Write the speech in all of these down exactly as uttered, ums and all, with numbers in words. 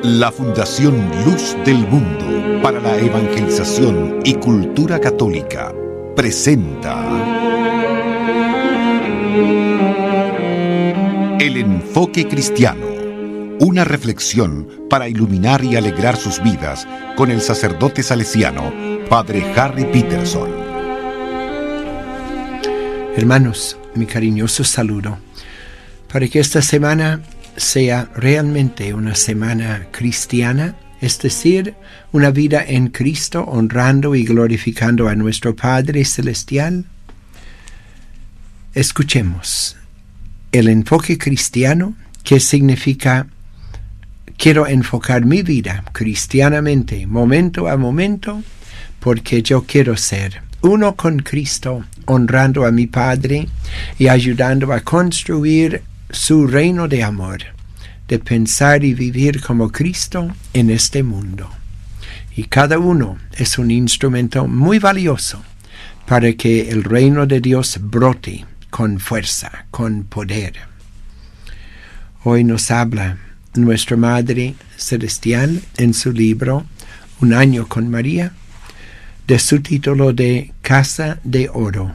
La Fundación Luz del Mundo para la Evangelización y Cultura Católica presenta El Enfoque Cristiano, una reflexión para iluminar y alegrar sus vidas con el sacerdote salesiano, Padre Harry Peterson. Hermanos, mi cariñoso saludo, para que esta semana sea realmente una semana cristiana, es decir, una vida en Cristo, honrando y glorificando a nuestro Padre Celestial. Escuchemos el enfoque cristiano, que significa quiero enfocar mi vida cristianamente, momento a momento, porque yo quiero ser uno con Cristo, honrando a mi Padre y ayudando a construir su reino de amor, de pensar y vivir como Cristo en este mundo. Y cada uno es un instrumento muy valioso para que el reino de Dios brote con fuerza, con poder. Hoy nos habla nuestra Madre Celestial en su libro Un año con María, de su título de Casa de Oro.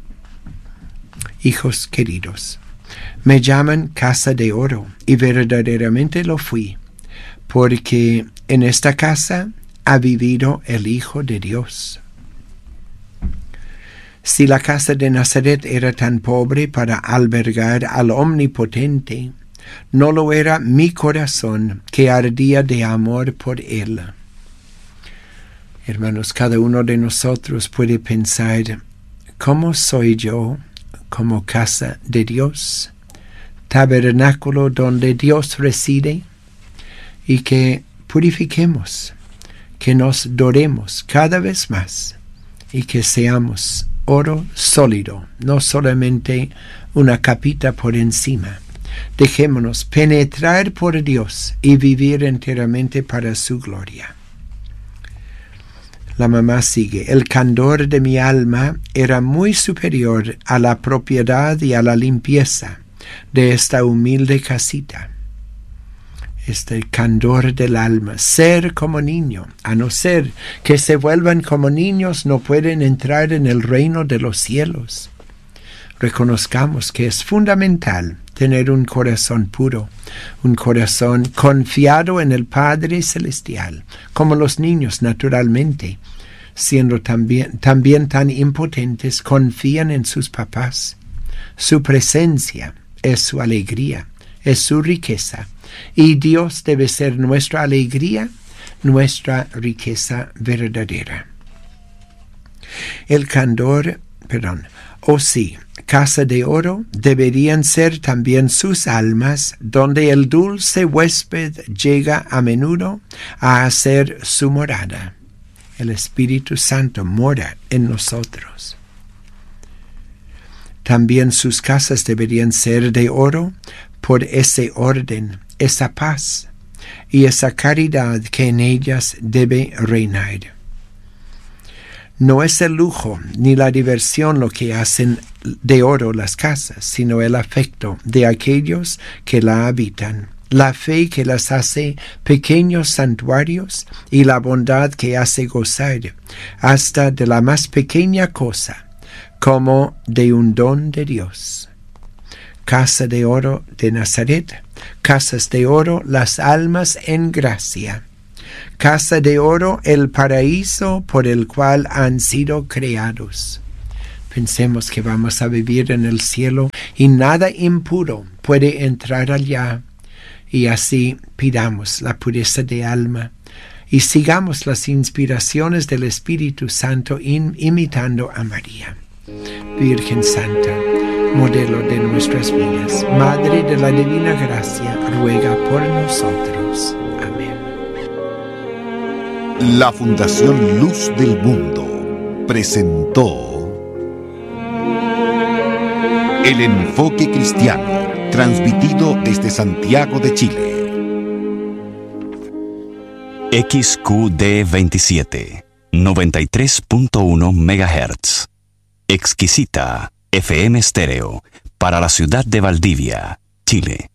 Hijos queridos, me llaman Casa de Oro, y verdaderamente lo fui, porque en esta casa ha vivido el Hijo de Dios. Si la casa de Nazaret era tan pobre para albergar al Omnipotente, no lo era mi corazón, que ardía de amor por él. Hermanos, cada uno de nosotros puede pensar, ¿cómo soy yo como casa de Dios? Tabernáculo donde Dios reside, y que purifiquemos, que nos doremos cada vez más, y que seamos oro sólido, no solamente una capita por encima. Dejémonos penetrar por Dios y vivir enteramente para su gloria. La mamá sigue, el candor de mi alma era muy superior a la propiedad y a la limpieza de esta humilde casita. Este candor del alma, ser como niño, a no ser que se vuelvan como niños, no pueden entrar en el reino de los cielos. Reconozcamos que es fundamental tener un corazón puro, un corazón confiado en el Padre Celestial, como los niños naturalmente, siendo también, también tan impotentes, confían en sus papás. Su presencia es su alegría, es su riqueza, y Dios debe ser nuestra alegría, nuestra riqueza verdadera. El candor, perdón, o sí, casa de oro deberían ser también sus almas, donde el dulce huésped llega a menudo a hacer su morada. El Espíritu Santo mora en nosotros. También sus casas deberían ser de oro por ese orden, esa paz y esa caridad que en ellas debe reinar. No es el lujo ni la diversión lo que hacen de oro las casas, sino el afecto de aquellos que la habitan, la fe que las hace pequeños santuarios y la bondad que hace gozar hasta de la más pequeña cosa, como de un don de Dios. Casa de oro de Nazaret, casas de oro las almas en gracia. Casa de oro el paraíso por el cual han sido creados. Pensemos que vamos a vivir en el cielo y nada impuro puede entrar allá, y así pidamos la pureza de alma y sigamos las inspiraciones del Espíritu Santo in, imitando a María. Virgen Santa, modelo de nuestras vidas, Madre de la Divina Gracia, ruega por nosotros. Amén. La Fundación Luz del Mundo presentó El Enfoque Cristiano, transmitido desde Santiago de Chile. X Q D veintisiete, noventa y tres punto uno megahertz. Exquisita F M Estéreo, para la ciudad de Valdivia, Chile.